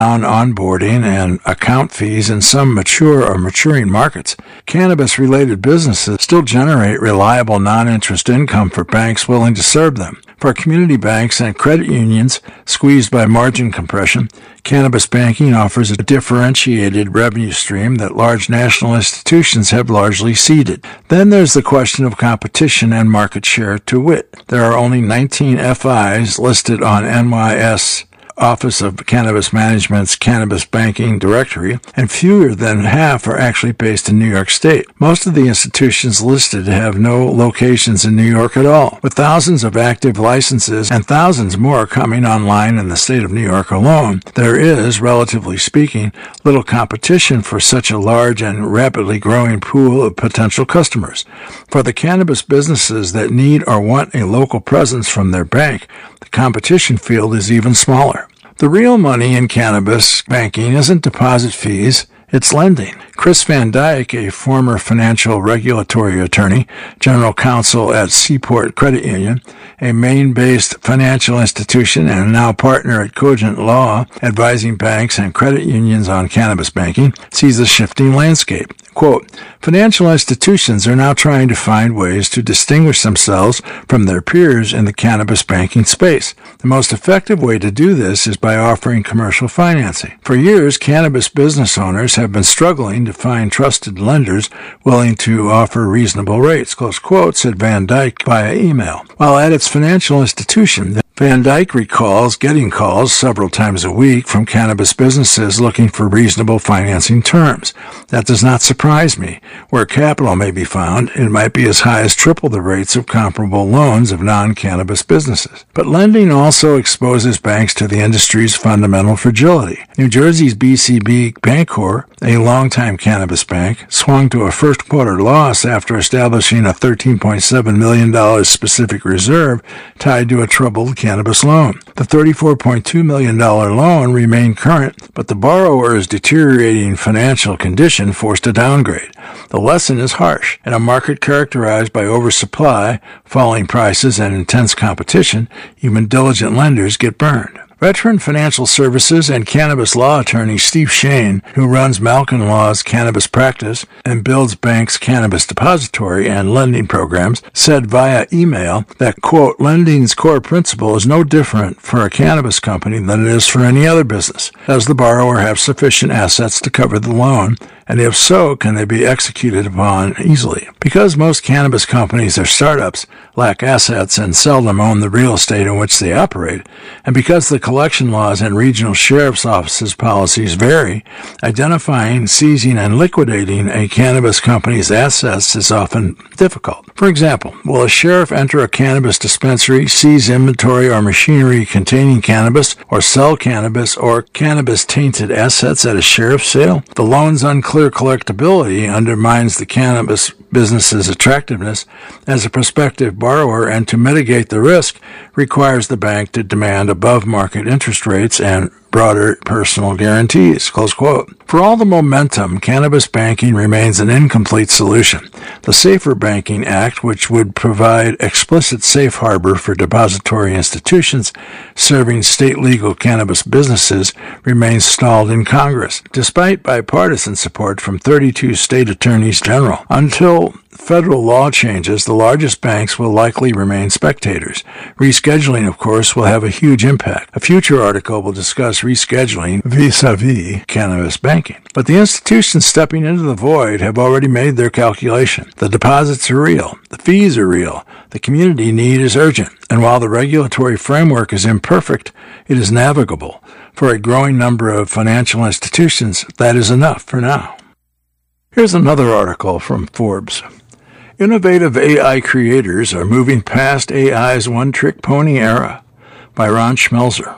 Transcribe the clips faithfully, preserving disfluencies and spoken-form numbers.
on onboarding and account fees in some mature or maturing markets, cannabis-related businesses still generate reliable non-interest income for banks willing to serve them. For community banks and credit unions squeezed by margin compression, cannabis banking offers a differentiated revenue stream that large national institutions have largely ceded. Then there's the question of competition and market share, to wit. There are only nineteen F Is listed on N Y S Office of Cannabis Management's Cannabis Banking Directory, and fewer than half are actually based in New York State. Most of the institutions listed have no locations in New York at all. With thousands of active licenses and thousands more coming online in the state of New York alone, there is, relatively speaking, little competition for such a large and rapidly growing pool of potential customers. For the cannabis businesses that need or want a local presence from their bank, the competition field is even smaller. The real money in cannabis banking isn't deposit fees, it's lending. Chris Van Dyke, a former financial regulatory attorney, general counsel at Seaport Credit Union, a Maine-based financial institution and now partner at Cogent Law, advising banks and credit unions on cannabis banking, sees a shifting landscape. Quote, financial institutions are now trying to find ways to distinguish themselves from their peers in the cannabis banking space. The most effective way to do this is by offering commercial financing. For years, cannabis business owners have been struggling to find trusted lenders willing to offer reasonable rates, close quote, said Van Dyke via email. While at its financial institution, Van Dyke recalls getting calls several times a week from cannabis businesses looking for reasonable financing terms. That does not surprise me. Where capital may be found, it might be as high as triple the rates of comparable loans of non-cannabis businesses. But lending also exposes banks to the industry's fundamental fragility. New Jersey's B C B Bancorp, a longtime cannabis bank, swung to a first quarter loss after establishing a thirteen point seven million dollars specific reserve tied to a troubled cannabis loan. The thirty-four point two million dollars loan remained current, but the borrower's deteriorating financial condition forced a downgrade. The lesson is harsh. In a market characterized by oversupply, falling prices, and intense competition, even diligent lenders get burned. Veteran financial services and cannabis law attorney Steve Shane, who runs Malkin Law's cannabis practice and builds banks' cannabis depository and lending programs, said via email that, quote, lending's core principle is no different for a cannabis company than it is for any other business. Does the borrower have sufficient assets to cover the loan? And if so, can they be executed upon easily? Because most cannabis companies are startups, lack assets, and seldom own the real estate in which they operate, and because the collection laws and regional sheriff's offices' policies vary, identifying, seizing, and liquidating a cannabis company's assets is often difficult. For example, will a sheriff enter a cannabis dispensary, seize inventory or machinery containing cannabis, or sell cannabis or cannabis-tainted assets at a sheriff's sale? The loan's unclear collectability undermines the cannabis business's attractiveness as a prospective borrower, and to mitigate the risk requires the bank to demand above-market interest rates and broader personal guarantees, close quote. For all the momentum, cannabis banking remains an incomplete solution. The Safer Banking Act, which would provide explicit safe harbor for depository institutions serving state legal cannabis businesses, remains stalled in Congress, despite bipartisan support from thirty-two state attorneys general. Until federal law changes, the largest banks will likely remain spectators. Rescheduling, of course, will have a huge impact. A future article will discuss rescheduling vis-a-vis cannabis banking. But the institutions stepping into the void have already made their calculation. The deposits are real. The fees are real. The community need is urgent. And while the regulatory framework is imperfect, it is navigable. For a growing number of financial institutions, that is enough for now. Here's another article from Forbes. Innovative A I creators are moving past A I's one-trick pony era, by Ron Schmelzer.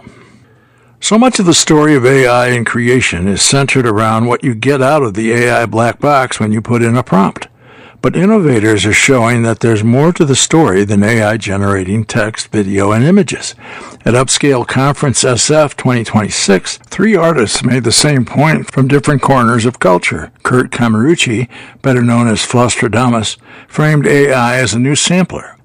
So much of the story of A I and creation is centered around what you get out of the A I black box when you put in a prompt. But innovators are showing that there's more to the story than A I generating text, video, and images. At Upscale Conference S F twenty twenty-six, three artists made the same point from different corners of culture. Kurt Camerucci, better known as Flosstradamus, framed A I as a new sampler.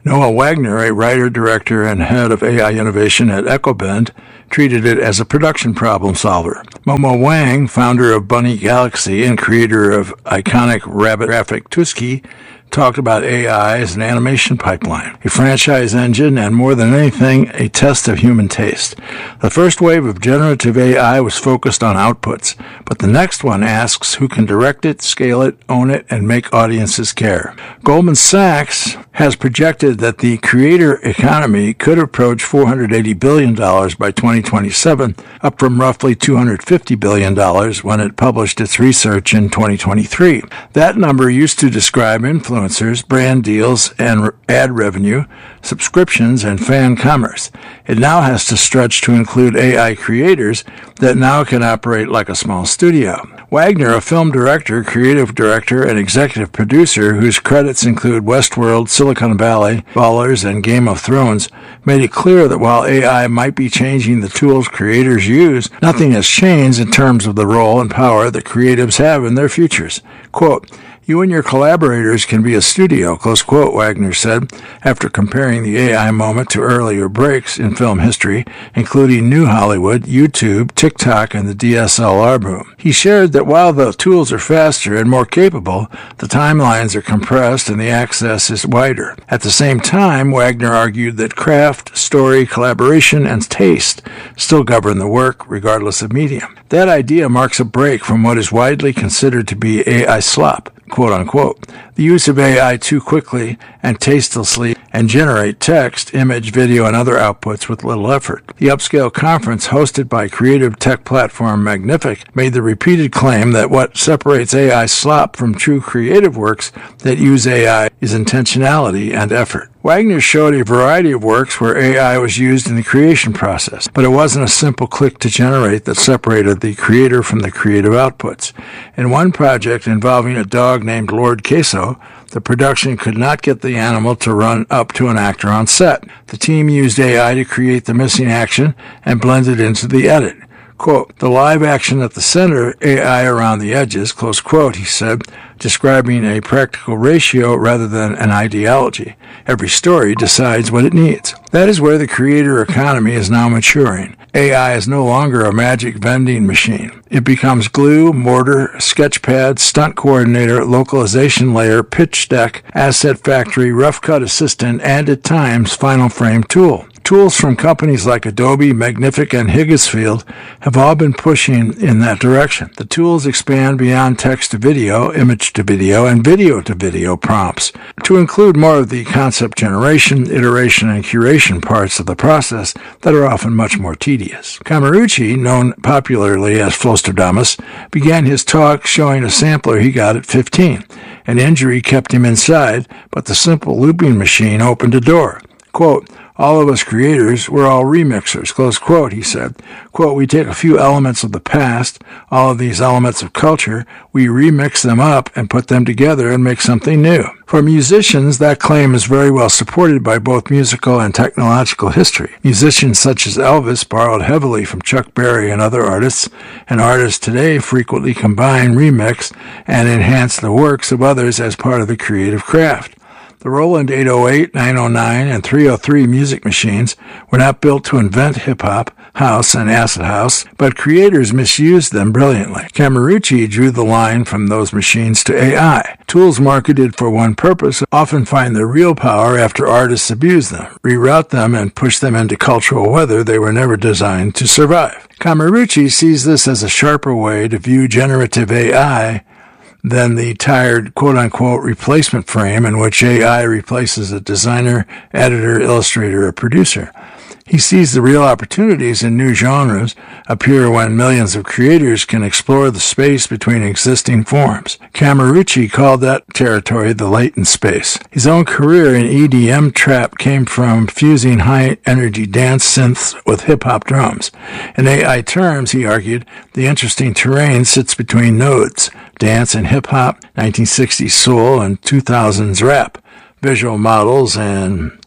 Noah Wagner, a writer, director, and head of A I innovation at EchoBend, treated it as a production problem solver. Momo Wang, founder of Bunny Galaxy and creator of iconic rabbit graphic Tusky, talked about A I as an animation pipeline, a franchise engine, and more than anything, a test of human taste. The first wave of generative A I was focused on outputs, but the next one asks who can direct it, scale it, own it, and make audiences care. Goldman Sachs has projected that the creator economy could approach four hundred eighty billion dollars by twenty twenty-seven, up from roughly two hundred fifty billion dollars when it published its research in twenty twenty-three. That number used to describe influence brand deals and ad revenue, subscriptions, and fan commerce. It now has to stretch to include A I creators that now can operate like a small studio. Wagner, a film director, creative director, and executive producer whose credits include Westworld, Silicon Valley, Ballers, and Game of Thrones, made it clear that while A I might be changing the tools creators use, nothing has changed in terms of the role and power that creatives have in their futures. Quote, "You and your collaborators can be a studio," close quote, Wagner said, after comparing the A I moment to earlier breaks in film history, including New Hollywood, YouTube, TikTok, and the D S L R boom. He shared that while the tools are faster and more capable, the timelines are compressed and the access is wider. At the same time, Wagner argued that craft, story, collaboration, and taste still govern the work, regardless of medium. That idea marks a break from what is widely considered to be A I slop, quote unquote, the use of A I too quickly and tastelessly and generate text, image, video, and other outputs with little effort. The upscale conference hosted by creative tech platform Magnific made the repeated claim that what separates A I slop from true creative works that use A I is intentionality and effort. Wagner showed a variety of works where A I was used in the creation process, but it wasn't a simple click to generate that separated the creator from the creative outputs. In one project involving a dog named Lord Queso, the production could not get the animal to run up to an actor on set. The team used A I to create the missing action and blend it into the edit. Quote, "The live action at the center, A I around the edges," close quote, he said, describing a practical ratio rather than an ideology. Every story decides what it needs. That is where the creator economy is now maturing. A I is no longer a magic vending machine. It becomes glue, mortar, sketchpad, stunt coordinator, localization layer, pitch deck, asset factory, rough cut assistant, and at times final frame tool. Tools from companies like Adobe, Magnific, and Higgsfield have all been pushing in that direction. The tools expand beyond text to video, image to video, and video to video prompts to include more of the concept generation, iteration, and curation parts of the process that are often much more tedious. Camerucci, known popularly as Flostrodamus, began his talk showing a sampler he got at fifteen. An injury kept him inside, but the simple looping machine opened a door. Quote, "All of us creators, we're all remixers," close quote, he said. Quote, "We take a few elements of the past, all of these elements of culture, we remix them up and put them together and make something new." For musicians, that claim is very well supported by both musical and technological history. Musicians such as Elvis borrowed heavily from Chuck Berry and other artists, and artists today frequently combine, remix, and enhance the works of others as part of the creative craft. The Roland eight oh eight, nine oh nine, and three oh three music machines were not built to invent hip-hop, house, and acid house, but creators misused them brilliantly. Camerucci drew the line from those machines to A I. Tools marketed for one purpose often find their real power after artists abuse them, reroute them, and push them into cultural weather they were never designed to survive. Camerucci sees this as a sharper way to view generative A I than the tired quote-unquote replacement frame in which A I replaces a designer, editor, illustrator, or producer. He sees the real opportunities in new genres appear when millions of creators can explore the space between existing forms. Camerucci called that territory the latent space. His own career in E D M trap came from fusing high-energy dance synths with hip-hop drums. In A I terms, he argued, the interesting terrain sits between nodes, dance and hip-hop, nineteen sixties soul, and two thousands rap, visual models, and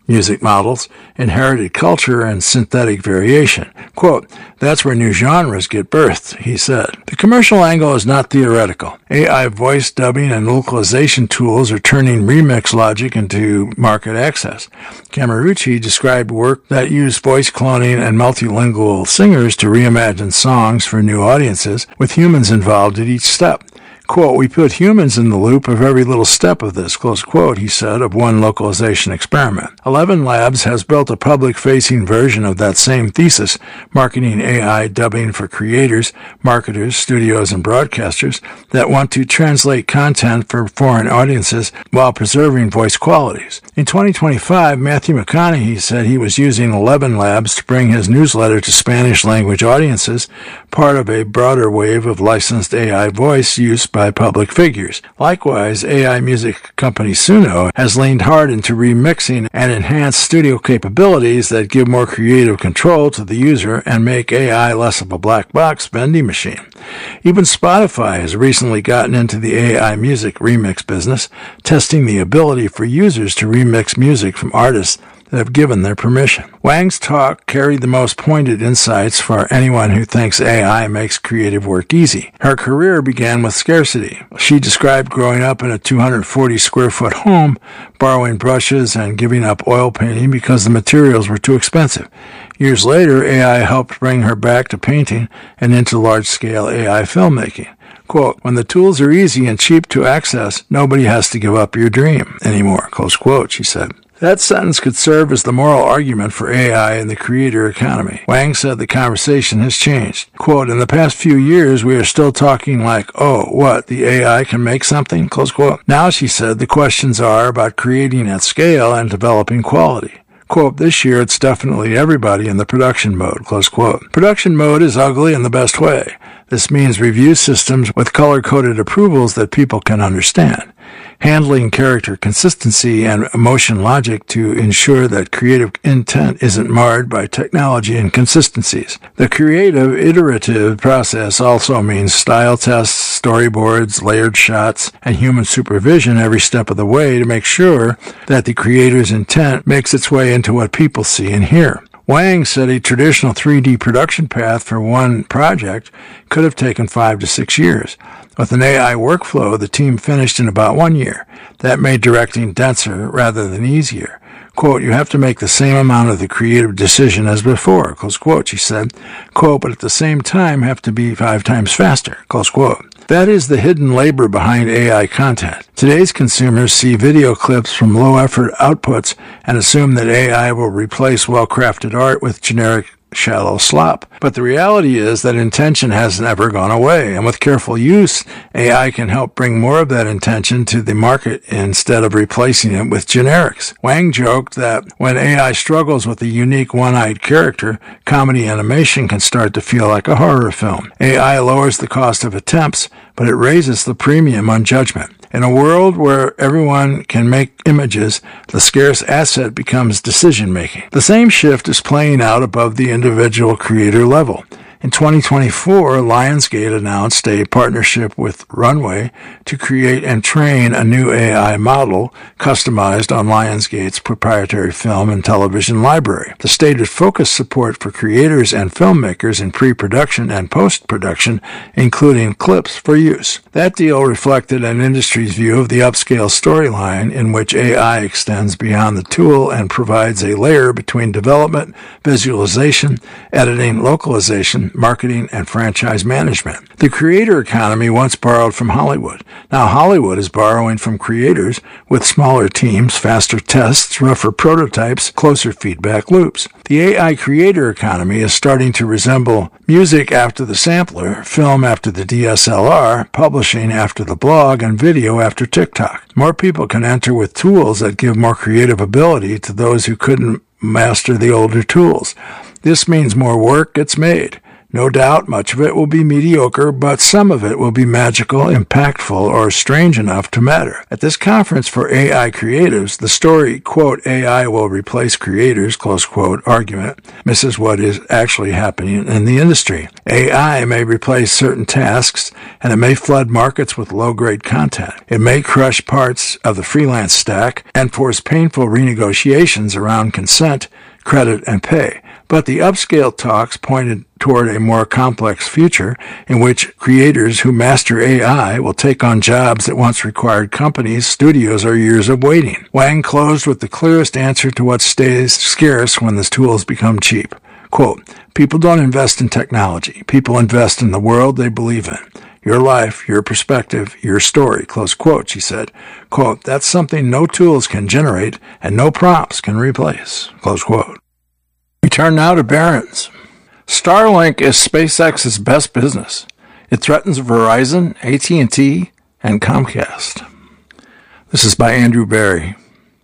music models, inherited culture, and synthetic variation. Quote, that's where new genres get birthed, he said. The commercial angle is not theoretical. A I voice dubbing and localization tools are turning remix logic into market access. Camerucci described work that used voice cloning and multilingual singers to reimagine songs for new audiences, with humans involved at each step. Quote, we put humans in the loop of every little step of this, close quote, he said, of one localization experiment. Eleven Labs has built a public-facing version of that same thesis, marketing A I dubbing for creators, marketers, studios, and broadcasters that want to translate content for foreign audiences while preserving voice qualities. In twenty twenty-five, Matthew McConaughey said he was using Eleven Labs to bring his newsletter to Spanish-language audiences, part of a broader wave of licensed A I voice use by public figures. Likewise, A I music company Suno has leaned hard into remixing and enhanced studio capabilities that give more creative control to the user and make A I less of a black box vending machine. Even Spotify has recently gotten into the A I music remix business, testing the ability for users to remix music from artists that have given their permission. Wang's talk carried the most pointed insights for anyone who thinks A I makes creative work easy. Her career began with scarcity. She described growing up in a two hundred forty square foot home, borrowing brushes and giving up oil painting because the materials were too expensive. Years later, A I helped bring her back to painting and into large-scale A I filmmaking. Quote, when the tools are easy and cheap to access, nobody has to give up your dream anymore, close quote, she said. That sentence could serve as the moral argument for A I and the creator economy. Wang said the conversation has changed. Quote, in the past few years, we are still talking like, oh, what, the A I can make something? Close quote. Now, she said, the questions are about creating at scale and developing quality. Quote, this year it's definitely everybody in the production mode, close quote. Production mode is ugly in the best way. This means review systems with color-coded approvals that people can understand. Handling character consistency and emotion logic to ensure that creative intent isn't marred by technology inconsistencies. The creative, iterative process also means style tests, storyboards, layered shots, and human supervision every step of the way to make sure that the creator's intent makes its way into what people see and hear. Wang said a traditional three D production path for one project could have taken five to six years. With an A I workflow, the team finished in about one year. That made directing denser rather than easier. Quote, you have to make the same amount of the creative decision as before, close quote, she said. Quote, but at the same time have to be five times faster, close quote. That is the hidden labor behind A I content. Today's consumers see video clips from low-effort outputs and assume that A I will replace well-crafted art with generic shallow slop. But the reality is that intention has never gone away, and with careful use, A I can help bring more of that intention to the market instead of replacing it with generics. Wang joked that when A I struggles with a unique one-eyed character, comedy animation can start to feel like a horror film. A I lowers the cost of attempts, but it raises the premium on judgment. In a world where everyone can make images, the scarce asset becomes decision-making. The same shift is playing out above the individual creator level. In twenty twenty-four, Lionsgate announced a partnership with Runway to create and train a new A I model customized on Lionsgate's proprietary film and television library. The stated focus support for creators and filmmakers in pre-production and post-production, including clips for use. That deal reflected an industry's view of the upscale storyline in which A I extends beyond the tool and provides a layer between development, visualization, editing, localization, marketing, and franchise management. The creator economy once borrowed from Hollywood. Now Hollywood is borrowing from creators with smaller teams, faster tests, rougher prototypes, closer feedback loops. The A I creator economy is starting to resemble music after the sampler, film after the D S L R, publishing after the blog, and video after TikTok. More people can enter with tools that give more creative ability to those who couldn't master the older tools. This means more work gets made. No doubt much of it will be mediocre, but some of it will be magical, impactful, or strange enough to matter. At this conference for A I creatives, the story, quote, A I will replace creators, close quote, argument misses what is actually happening in the industry. A I may replace certain tasks, and it may flood markets with low-grade content. It may crush parts of the freelance stack and force painful renegotiations around consent, credit, and pay. But the upscale talks pointed toward a more complex future in which creators who master A I will take on jobs that once required companies, studios, or years of waiting. Wang closed with the clearest answer to what stays scarce when the tools become cheap. Quote, people don't invest in technology. People invest in the world they believe in. Your life, your perspective, your story, close quote, she said. Quote, that's something no tools can generate and no prompts can replace, close quote. We turn now to Barron's. Starlink is SpaceX's best business. It threatens Verizon, A T and T, and Comcast. This is by Andrew Barry.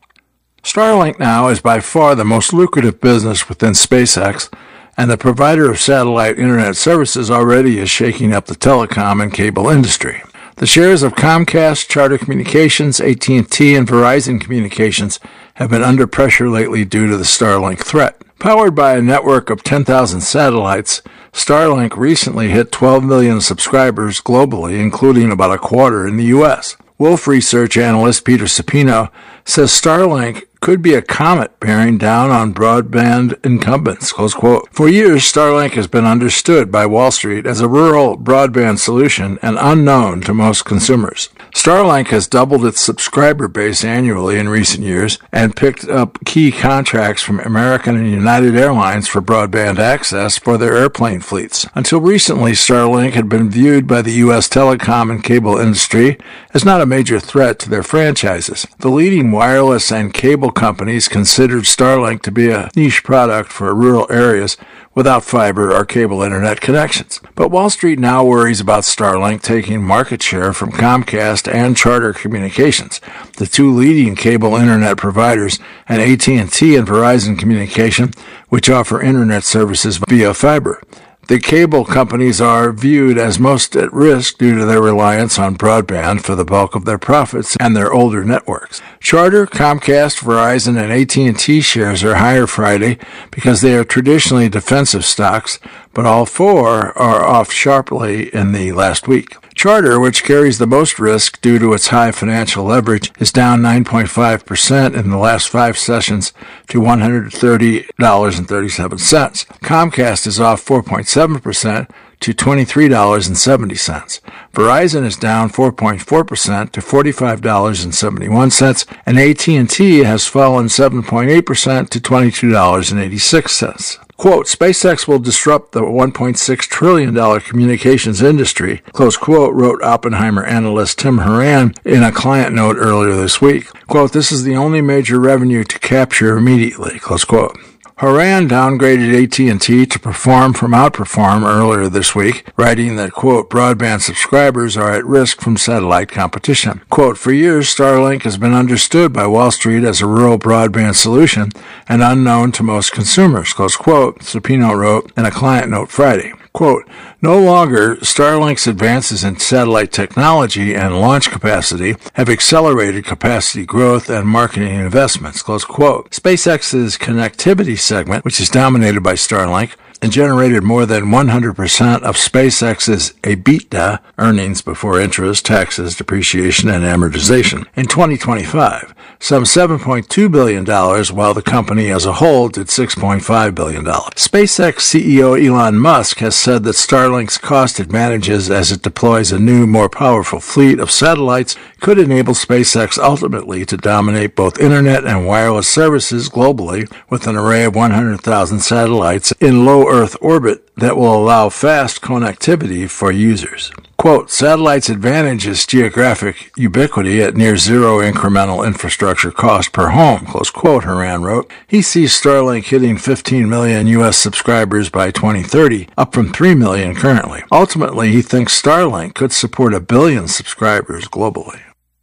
Starlink now is by far the most lucrative business within SpaceX, and the provider of satellite internet services already is shaking up the telecom and cable industry. The shares of Comcast, Charter Communications, A T and T, and Verizon Communications have been under pressure lately due to the Starlink threat. Powered by a network of ten thousand satellites, Starlink recently hit twelve million subscribers globally, including about a quarter in the U S. Wolf Research analyst Peter Supino says Starlink could be a comet bearing down on broadband incumbents, close quote. For years, Starlink has been understood by Wall Street as a rural broadband solution and unknown to most consumers. Starlink has doubled its subscriber base annually in recent years and picked up key contracts from American and United Airlines for broadband access for their airplane fleets. Until recently, Starlink had been viewed by the U S telecom and cable industry as not a major threat to their franchises. The leading wireless and cable companies considered Starlink to be a niche product for rural areas without fiber or cable internet connections. But Wall Street now worries about Starlink taking market share from Comcast and Charter Communications, the two leading cable internet providers, and A T and T and Verizon Communication, which offer internet services via fiber. The cable companies are viewed as most at risk due to their reliance on broadband for the bulk of their profits and their older networks. Charter, Comcast, Verizon, and A T and T shares are higher Friday because they are traditionally defensive stocks, but all four are off sharply in the last week. Charter, which carries the most risk due to its high financial leverage, is down nine point five percent in the last five sessions to one hundred thirty dollars and thirty-seven cents. Comcast is off four point seven percent to twenty-three dollars and seventy cents. Verizon is down four point four percent to forty-five dollars and seventy-one cents, and A T and T has fallen seven point eight percent to twenty-two dollars and eighty-six cents. Quote, SpaceX will disrupt the one point six trillion dollars communications industry, close quote, wrote Oppenheimer analyst Tim Horan in a client note earlier this week. Quote, this is the only major revenue to capture immediately, close quote. Horan downgraded A T and T to perform from outperform earlier this week, writing that, quote, broadband subscribers are at risk from satellite competition. Quote, for years, Starlink has been understood by Wall Street as a rural broadband solution and unknown to most consumers, close quote, Supino wrote in a client note Friday. Quote, no longer, Starlink's advances in satellite technology and launch capacity have accelerated capacity growth and marketing investments, close quote. SpaceX's connectivity segment, which is dominated by Starlink, and generated more than one hundred percent of SpaceX's EBITDA, earnings before interest, taxes, depreciation, and amortization, in twenty twenty-five, some seven point two billion dollars, while the company as a whole did six point five billion dollars. SpaceX C E O Elon Musk has said that Starlink's cost advantages as it deploys a new, more powerful fleet of satellites could enable SpaceX ultimately to dominate both internet and wireless services globally with an array of one hundred thousand satellites in low Earth orbit that will allow fast connectivity for users. Quote, satellite's advantage is geographic ubiquity at near zero incremental infrastructure cost per home, close quote, Horan wrote. He sees Starlink hitting fifteen million U S subscribers by twenty thirty, up from three million currently. Ultimately, he thinks Starlink could support a billion subscribers globally.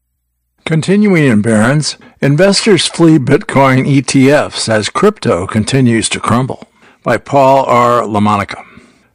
Continuing in Barron's, investors flee Bitcoin E T Fs as crypto continues to crumble. By Paul R. LaMonica.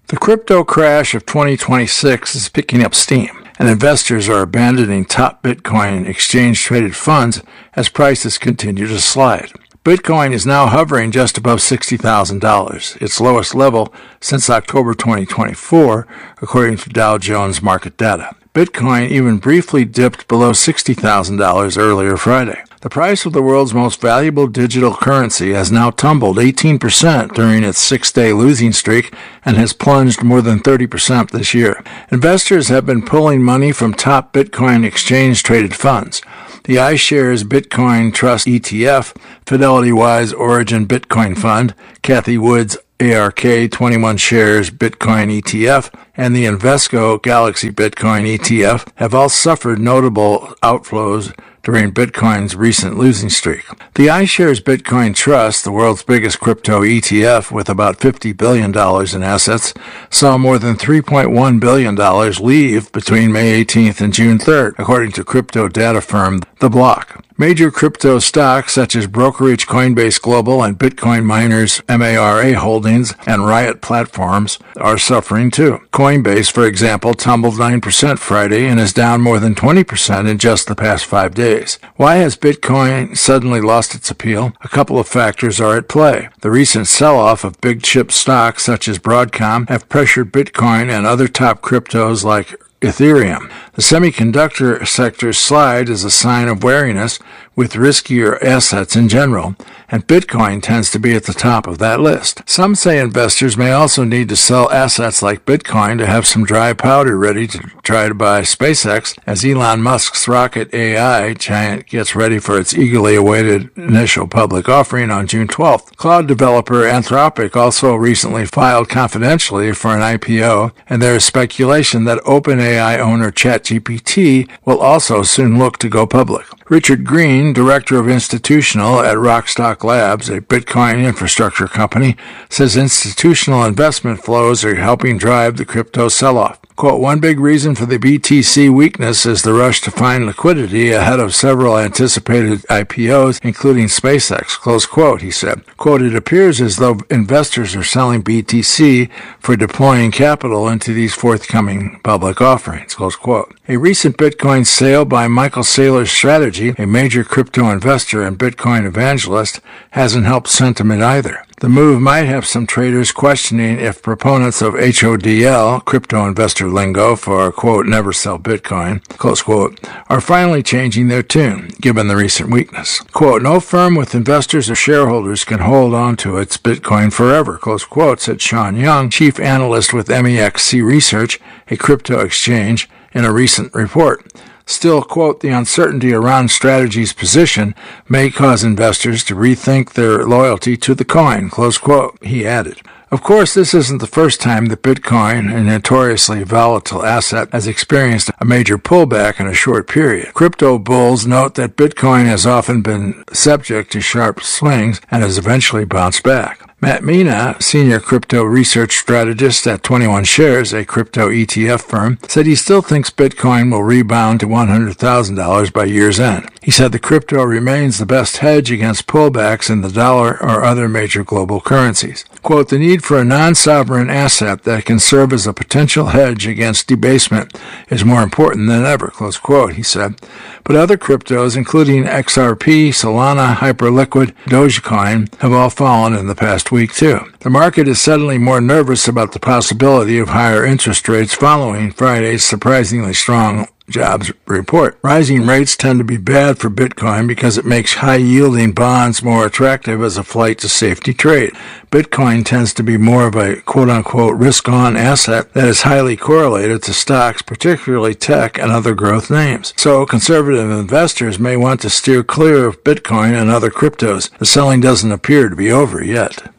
The crypto crash of twenty twenty-six is picking up steam, and investors are abandoning top Bitcoin exchange-traded funds as prices continue to slide. Bitcoin is now hovering just above sixty thousand dollars, its lowest level since October twenty twenty-four, according to Dow Jones market data. Bitcoin even briefly dipped below sixty thousand dollars earlier Friday. The price of the world's most valuable digital currency has now tumbled eighteen percent during its six-day losing streak and has plunged more than thirty percent this year. Investors have been pulling money from top Bitcoin exchange-traded funds. The iShares Bitcoin Trust E T F, Fidelity Wise Origin Bitcoin Fund, Cathie Wood's A R K twenty-one Shares Bitcoin E T F, and the Invesco Galaxy Bitcoin E T F have all suffered notable outflows during Bitcoin's recent losing streak. The iShares Bitcoin Trust, the world's biggest crypto E T F with about fifty billion dollars in assets, saw more than three point one billion dollars leave between May eighteenth and June third, according to crypto data firm The Block. Major crypto stocks such as brokerage Coinbase Global and Bitcoin miners Mara Holdings and Riot Platforms are suffering too. Coinbase, for example, tumbled nine percent Friday and is down more than twenty percent in just the past five days. Why has Bitcoin suddenly lost its appeal? A couple of factors are at play. The recent sell-off of big chip stocks such as Broadcom have pressured Bitcoin and other top cryptos like Ethereum. The semiconductor sector's slide is a sign of wariness with riskier assets in general, and Bitcoin tends to be at the top of that list. Some say investors may also need to sell assets like Bitcoin to have some dry powder ready to try to buy SpaceX as Elon Musk's rocket A I giant gets ready for its eagerly awaited initial public offering on June twelfth. Cloud developer Anthropic also recently filed confidentially for an I P O, and there is speculation that OpenAI owner ChatGPT will also soon look to go public. Richard Green, director of institutional at Rockstock Labs, a Bitcoin infrastructure company, says institutional investment flows are helping drive the crypto sell-off. Quote, one big reason for the B T C weakness is the rush to find liquidity ahead of several anticipated I P Os, including SpaceX, close quote, he said. Quote, it appears as though investors are selling B T C for deploying capital into these forthcoming public offerings, close quote. A recent Bitcoin sale by Michael Saylor's Strategy, a major crypto investor and Bitcoin evangelist, hasn't helped sentiment either. The move might have some traders questioning if proponents of H O D L, crypto investor lingo for, quote, never sell Bitcoin, close quote, are finally changing their tune, given the recent weakness. Quote, no firm with investors or shareholders can hold on to its Bitcoin forever, close quote, said Sean Young, chief analyst with M E X C Research, a crypto exchange, in a recent report. Still, quote, the uncertainty around Strategy's position may cause investors to rethink their loyalty to the coin, close quote, he added. Of course, this isn't the first time that Bitcoin, a notoriously volatile asset, has experienced a major pullback in a short period. Crypto bulls note that Bitcoin has often been subject to sharp swings and has eventually bounced back. Matt Mina, senior crypto research strategist at twenty-one Shares, a crypto E T F firm, said he still thinks Bitcoin will rebound to one hundred thousand dollars by year's end. He said the crypto remains the best hedge against pullbacks in the dollar or other major global currencies. Quote, the need for a non-sovereign asset that can serve as a potential hedge against debasement is more important than ever, close quote, he said. But other cryptos, including X R P, Solana, Hyperliquid, Dogecoin, have all fallen in the past week too. The market is suddenly more nervous about the possibility of higher interest rates following Friday's surprisingly strong jobs report. Rising rates tend to be bad for Bitcoin because it makes high-yielding bonds more attractive as a flight to safety trade. Bitcoin tends to be more of a quote-unquote risk-on asset that is highly correlated to stocks, particularly tech and other growth names. So conservative investors may want to steer clear of Bitcoin and other cryptos. The selling doesn't appear to be over yet.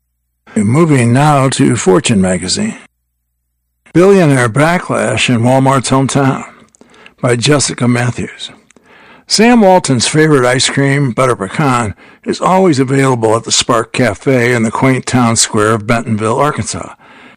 Moving now to Fortune magazine. Billionaire backlash in Walmart's hometown, by Jessica Matthews. Sam Walton's favorite ice cream, butter pecan, is always available at the Spark Cafe in the quaint town square of Bentonville, Arkansas.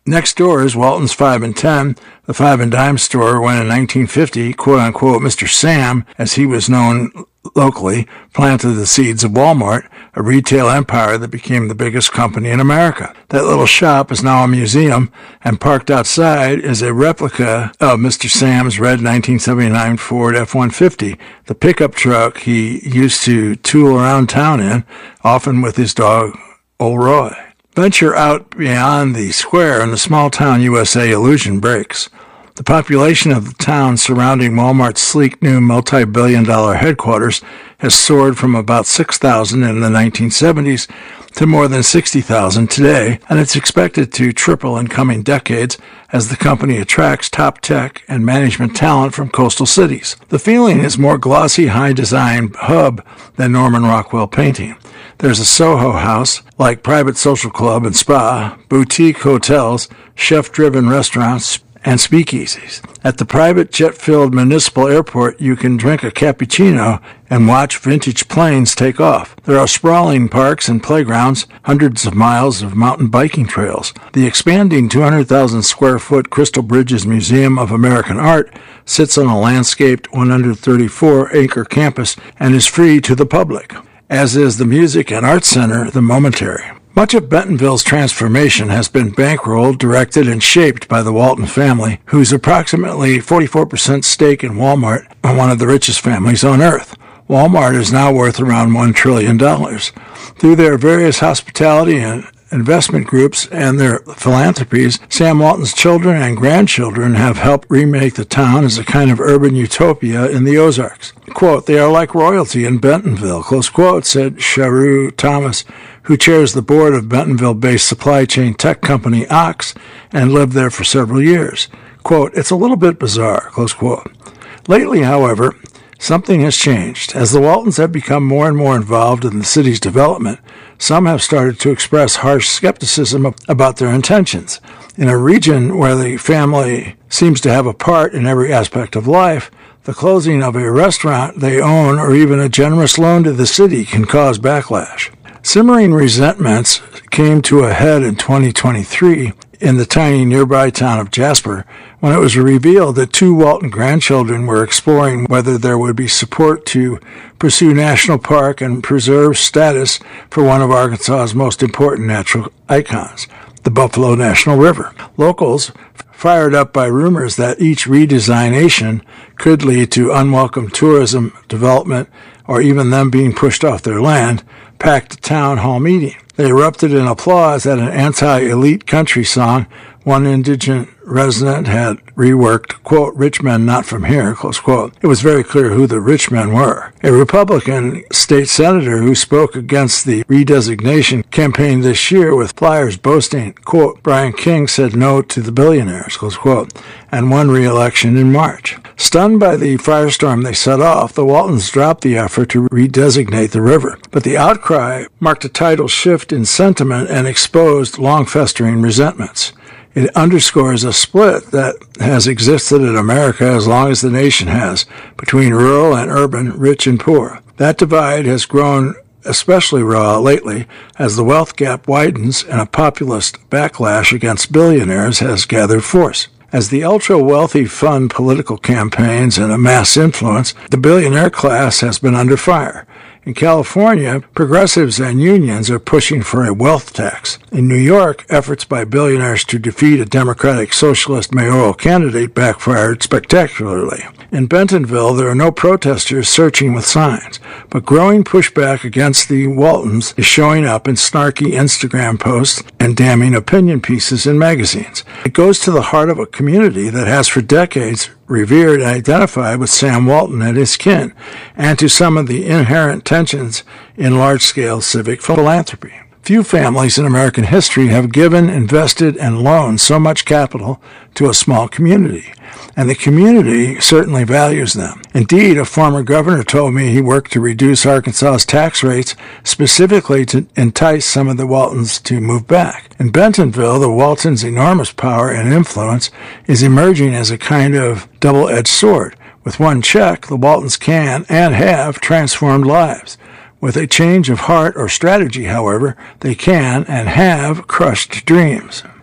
Next door is Walton's five and ten, the five and dime store when in nineteen fifty, quote-unquote, Mister Sam, as he was known locally, planted the seeds of Walmart, a retail empire that became the biggest company in America. That little shop is now a museum, and parked outside is a replica of Mister Sam's red nineteen seventy-nine Ford F one fifty, the pickup truck he used to tool around town in, often with his dog, Old Roy. Venture out beyond the square and the small-town U S A illusion breaks. The population of the town surrounding Walmart's sleek new multi-billion dollar headquarters has soared from about six thousand in the nineteen seventies to more than sixty thousand today, and it's expected to triple in coming decades as the company attracts top tech and management talent from coastal cities. The feeling is more glossy, high-design hub than Norman Rockwell painting. There's a Soho House, like private social club and spa, boutique hotels, chef-driven restaurants, and speakeasies. At the private jet-filled municipal airport, you can drink a cappuccino and watch vintage planes take off. There are sprawling parks and playgrounds, hundreds of miles of mountain biking trails. The expanding two hundred thousand square foot Crystal Bridges Museum of American Art sits on a landscaped one hundred thirty-four acre campus and is free to the public, as is the Music and Arts Center, the Momentary. Much of Bentonville's transformation has been bankrolled, directed, and shaped by the Walton family, whose approximately forty-four percent stake in Walmart are one of the richest families on earth. Walmart is now worth around one trillion dollars. Through their various hospitality and investment groups and their philanthropies, Sam Walton's children and grandchildren have helped remake the town as a kind of urban utopia in the Ozarks. Quote, "They are like royalty in Bentonville," close quote, said Sharu Thomas, who chairs the board of Bentonville-based supply chain tech company Ox and lived there for several years. Quote, "It's a little bit bizarre," close quote. Lately, however, something has changed. As the Waltons have become more and more involved in the city's development, some have started to express harsh skepticism about their intentions. In a region where the family seems to have a part in every aspect of life, the closing of a restaurant they own or even a generous loan to the city can cause backlash. Simmering resentments came to a head in twenty twenty-three in the tiny nearby town of Jasper when it was revealed that two Walton grandchildren were exploring whether there would be support to pursue national park and preserve status for one of Arkansas's most important natural icons, the Buffalo National River. Locals, fired up by rumors that each redesignation could lead to unwelcome tourism development or even them being pushed off their land, packed a town hall meeting. They erupted in applause at an anti-elite country song one indigent resident had reworked, quote, "Rich men not from here," close quote. It was very clear who the rich men were. A Republican state senator who spoke against the redesignation campaigned this year with flyers boasting, quote, "Brian King said no to the billionaires," close quote, and won re-election in March. Stunned by the firestorm they set off, the Waltons dropped the effort to redesignate the river. But the outcry marked a tidal shift in sentiment and exposed long-festering resentments. It underscores a split that has existed in America as long as the nation has, between rural and urban, rich and poor. That divide has grown especially raw lately as the wealth gap widens and a populist backlash against billionaires has gathered force. As the ultra-wealthy fund political campaigns and amass influence, the billionaire class has been under fire. In California, progressives and unions are pushing for a wealth tax. In New York, efforts by billionaires to defeat a Democratic socialist mayoral candidate backfired spectacularly. In Bentonville, there are no protesters searching with signs, but growing pushback against the Waltons is showing up in snarky Instagram posts and damning opinion pieces in magazines. It goes to the heart of a community that has for decades revered and identified with Sam Walton and his kin, and to some of the inherent tensions in large-scale civic philanthropy. Few families in American history have given, invested, and loaned so much capital to a small community, and the community certainly values them. Indeed, a former governor told me he worked to reduce Arkansas's tax rates specifically to entice some of the Waltons to move back. In Bentonville, the Waltons' enormous power and influence is emerging as a kind of double-edged sword. With one check, the Waltons can and have transformed lives. With a change of heart or strategy, however, they can and have crushed dreams.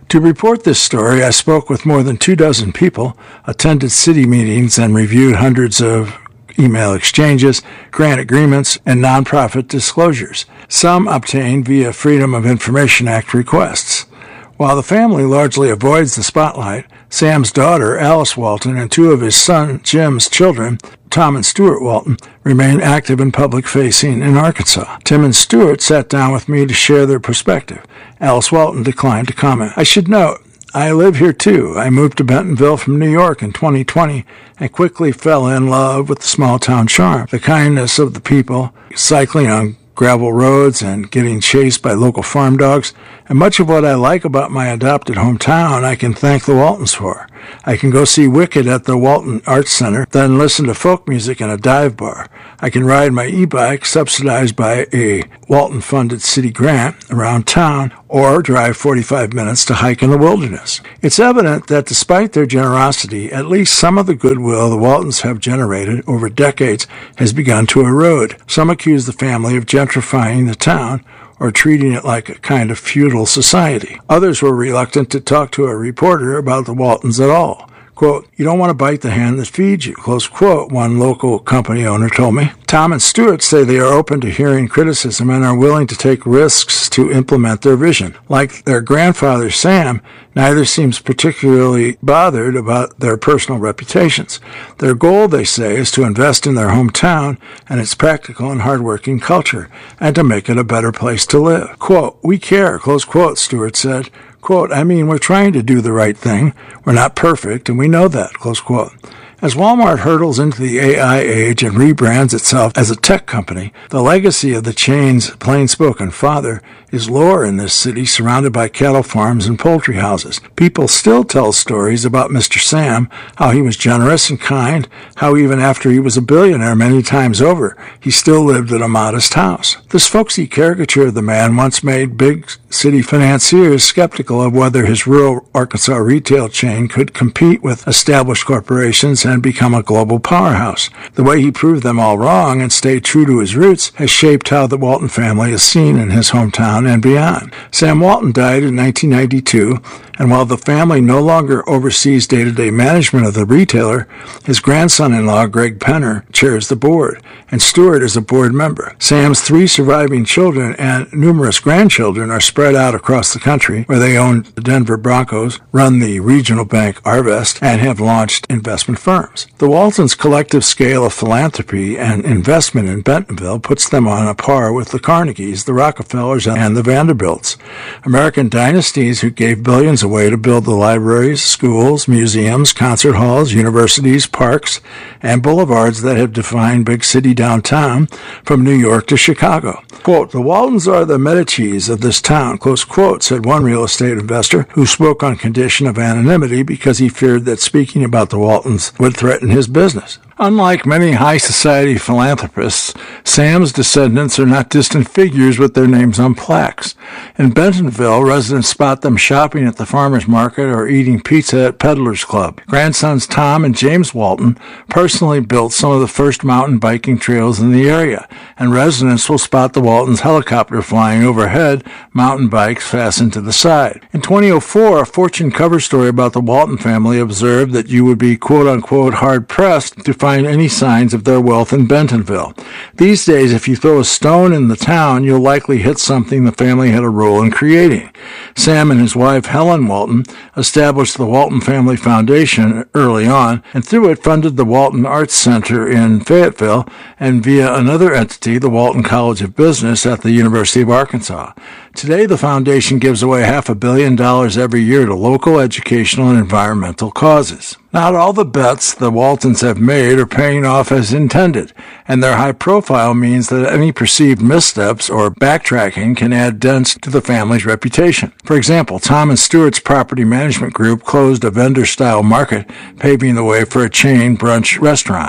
To report this story, I spoke with more than two dozen people, attended city meetings, and reviewed hundreds of email exchanges, grant agreements, and nonprofit disclosures, some obtained via Freedom of Information Act requests. While the family largely avoids the spotlight, Sam's daughter, Alice Walton, and two of his son, Jim's children, Tom and Stuart Walton, remain active and public-facing in Arkansas. Tim and Stuart sat down with me to share their perspective. Alice Walton declined to comment. I should note, I live here too. I moved to Bentonville from New York in twenty twenty and quickly fell in love with the small-town charm, the kindness of the people, cycling on gravel roads and getting chased by local farm dogs, and much of what I like about my adopted hometown I can thank the Waltons for. I can go see Wicked at the Walton Arts Center, then listen to folk music in a dive bar. I can ride my e-bike, subsidized by a Walton-funded city grant, around town, or drive forty-five minutes to hike in the wilderness. It's evident that despite their generosity, at least some of the goodwill the Waltons have generated over decades has begun to erode. Some accuse the family of gentrifying the town, or treating it like a kind of feudal society. Others were reluctant to talk to a reporter about the Waltons at all. Quote, you don't want to bite the hand that feeds you, close quote, one local company owner told me. Tom and Stuart say they are open to hearing criticism and are willing to take risks to implement their vision. Like their grandfather, Sam, neither seems particularly bothered about their personal reputations. Their goal, they say, is to invest in their hometown and its practical and hardworking culture, and to make it a better place to live. Quote, we care, close quote, Stuart said. Quote, I mean, we're trying to do the right thing. We're not perfect, and we know that, close quote. As Walmart hurtles into the A I age and rebrands itself as a tech company, the legacy of the chain's plain-spoken father is lore in this city surrounded by cattle farms and poultry houses. People still tell stories about Mister Sam, how he was generous and kind, how even after he was a billionaire many times over, he still lived in a modest house. This folksy caricature of the man once made big city financiers skeptical of whether his rural Arkansas retail chain could compete with established corporations and become a global powerhouse. The way he proved them all wrong and stayed true to his roots has shaped how the Walton family is seen in his hometown and beyond. Sam Walton died in nineteen ninety-two, and while the family no longer oversees day-to-day management of the retailer, his grandson-in-law, Greg Penner, chairs the board, and Stuart is a board member. Sam's three surviving children and numerous grandchildren are spread out across the country, where they own the Denver Broncos, run the regional bank Arvest, and have launched investment firms. The Waltons' collective scale of philanthropy and investment in Bentonville puts them on a par with the Carnegies, the Rockefellers, and the Vanderbilts, American dynasties who gave billions away to build the libraries, schools, museums, concert halls, universities, parks, and boulevards that have defined big city downtown from New York to Chicago. Quote, the Waltons are the Medicis of this town, close quote, said one real estate investor who spoke on condition of anonymity because he feared that speaking about the Waltons would threaten his business. Unlike many high society philanthropists, Sam's descendants are not distant figures with their names on plaques. In Bentonville, residents spot them shopping at the farmer's market or eating pizza at Peddler's Club. Grandsons Tom and James Walton personally built some of the first mountain biking trails in the area, and residents will spot the Waltons' helicopter flying overhead, mountain bikes fastened to the side. In twenty oh four, a Fortune cover story about the Walton family observed that you would be quote-unquote hard-pressed to find any signs of their wealth in Bentonville. These days, if you throw a stone in the town, you'll likely hit something the family had a role in creating. Sam and his wife, Helen Walton, established the Walton Family Foundation early on, and through it funded the Walton Arts Center in Fayetteville, and via another entity, the Walton College of Business at the University of Arkansas. Today, the foundation gives away half a billion dollars every year to local educational and environmental causes. Not all the bets the Waltons have made are paying off as intended, and their high profile means that any perceived missteps or backtracking can add dents to the family's reputation. For example, Tom and Stuart's property management group closed a vendor-style market, paving the way for a chain brunch restaurant.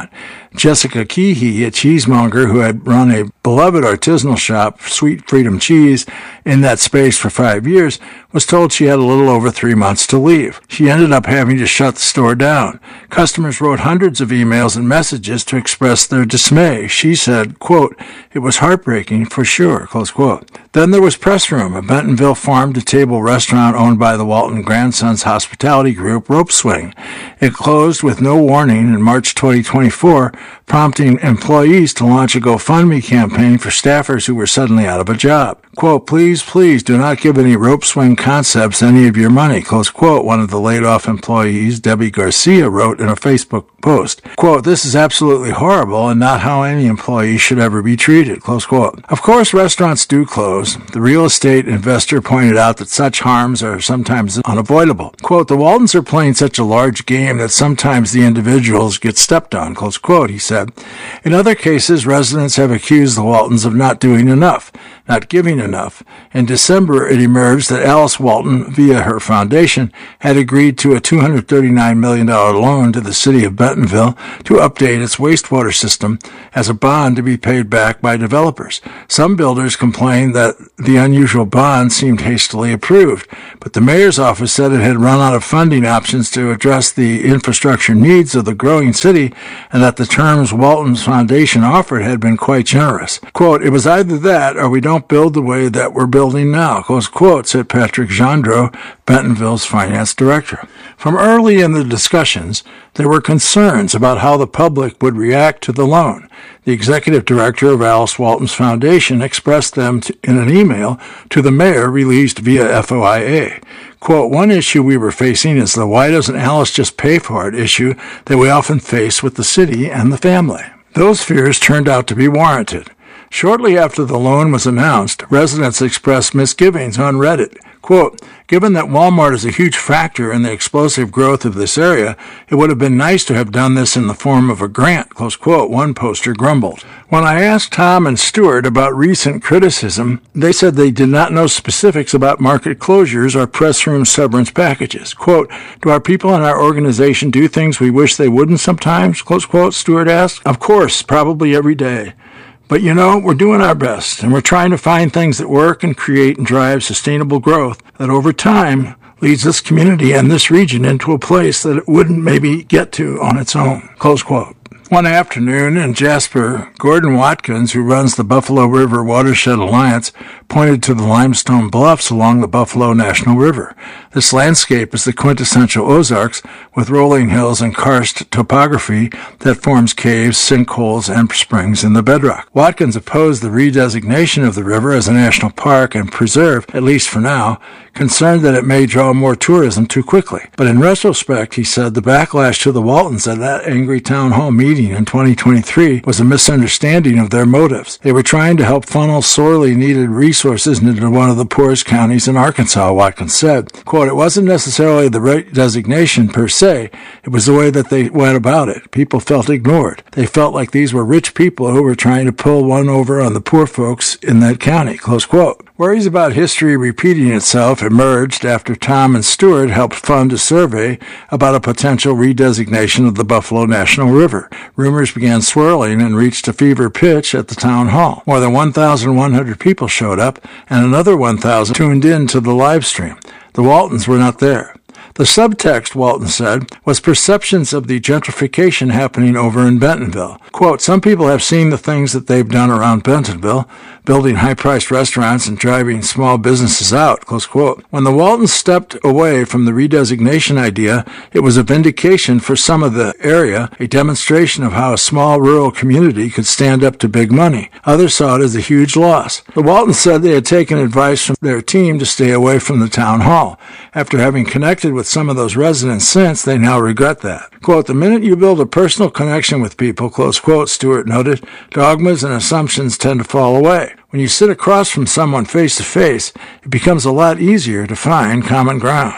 Jessica Keehee, a cheesemonger who had run a beloved artisanal shop, Sweet Freedom Cheese, in that space for five years, was told she had a little over three months to leave. She ended up having to shut the store down. Customers wrote hundreds of emails and messages to express their dismay. She said, quote, "It was heartbreaking for sure," close quote. Then there was Press Room, a Bentonville farm-to-table restaurant owned by the Walton Grandsons hospitality group Rope Swing. It closed with no warning in March twenty twenty-four, prompting employees to launch a GoFundMe campaign for staffers who were suddenly out of a job. Quote, "Please, please do not give any Rope Swing concepts any of your money," close quote, one of the laid-off employees, Debbie Garcia, wrote in a Facebook post. Quote, "This is absolutely horrible and not how any employee should ever be treated," close quote. Of course, restaurants do close. The real estate investor pointed out that such harms are sometimes unavoidable. Quote, "The Waltons are playing such a large game that sometimes the individuals get stepped on," close quote, he said. In other cases, residents have accused the Waltons of not doing enough, not giving enough. In December, it emerged that Alice Walton, via her foundation, had agreed to a two hundred thirty-nine million dollars loan to the city of Bentonville to update its wastewater system as a bond to be paid back by developers. Some builders complained that the unusual bond seemed hastily approved, but the mayor's office said it had run out of funding options to address the infrastructure needs of the growing city and that the terms Walton's foundation offered had been quite generous. Quote, "It was either that or we don't build the way that we're building now," close quote, said Patrick Gendreau, Bentonville's finance director. From early in the discussions, there were concerns about how the public would react to the loan. The executive director of Alice Walton's foundation expressed them to, in an email to the mayor released via F O I A. Quote, "One issue we were facing is the why doesn't Alice just pay for it issue that we often face with the city and the family." Those fears turned out to be warranted. Shortly after the loan was announced, residents expressed misgivings on Reddit. Quote, "Given that Walmart is a huge factor in the explosive growth of this area, it would have been nice to have done this in the form of a grant," close quote, one poster grumbled. When I asked Tom and Stuart about recent criticism, they said they did not know specifics about market closures or press room severance packages. Quote, "Do our people in our organization do things we wish they wouldn't sometimes?" Close quote, Stuart asked. "Of course, probably every day. But, you know, we're doing our best, and we're trying to find things that work and create and drive sustainable growth that over time leads this community and this region into a place that it wouldn't maybe get to on its own." Close quote. One afternoon in Jasper, Gordon Watkins, who runs the Buffalo River Watershed Alliance, pointed to the limestone bluffs along the Buffalo National River. This landscape is the quintessential Ozarks, with rolling hills and karst topography that forms caves, sinkholes, and springs in the bedrock. Watkins opposed the redesignation of the river as a national park and preserve, at least for now, concerned that it may draw more tourism too quickly. But in retrospect, he said the backlash to the Waltons at that angry town hall meeting in twenty twenty-three was a misunderstanding of their motives. They were trying to help funnel sorely needed resources into one of the poorest counties in Arkansas, Watkins said. Quote, "It wasn't necessarily the designation per se, it was the way that they went about it. People felt ignored. They felt like these were rich people who were trying to pull one over on the poor folks in that county." Close quote. Worries about history repeating itself emerged after Tom and Stuart helped fund a survey about a potential redesignation of the Buffalo National River. Rumors began swirling and reached a fever pitch at the town hall. More than one thousand one hundred people showed up, and another one thousand tuned in to the live stream. The Waltons were not there. The subtext, Walton said, was perceptions of the gentrification happening over in Bentonville. Quote, "Some people have seen the things that they've done around Bentonville, building high-priced restaurants and driving small businesses out," close quote. When the Waltons stepped away from the redesignation idea, it was a vindication for some of the area, a demonstration of how a small rural community could stand up to big money. Others saw it as a huge loss. The Waltons said they had taken advice from their team to stay away from the town hall. After having connected with some of those residents since, they now regret that. Quote, "The minute you build a personal connection with people," close quote, Stuart noted, "dogmas and assumptions tend to fall away. When you sit across from someone face to face, it becomes a lot easier to find common ground."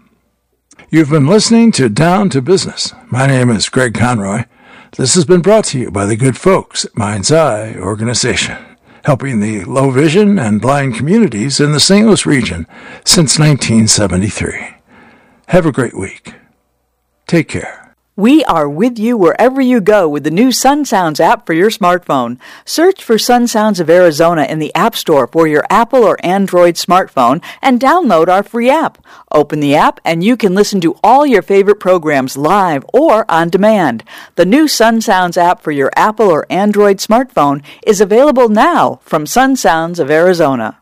You've been listening to Down to Business. My name is Greg Conroy. This has been brought to you by the good folks at Mind's Eye Organization, helping the low vision and blind communities in the Saint Louis region since nineteen seventy-three. Have a great week. Take care. We are with you wherever you go with the new Sun Sounds app for your smartphone. Search for Sun Sounds of Arizona in the App Store for your Apple or Android smartphone and download our free app. Open the app and you can listen to all your favorite programs live or on demand. The new Sun Sounds app for your Apple or Android smartphone is available now from Sun Sounds of Arizona.